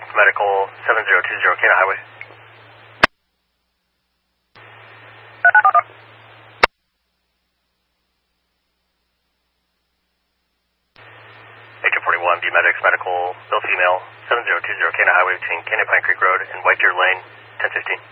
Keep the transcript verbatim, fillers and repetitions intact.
Medical seven zero two zero, Kana Highway. eighteen forty-one, B Medics Medical, Bill Female, seven zero two zero, Kana Highway between Canyon Pine Creek Road and White Deer Lane, ten fifteen.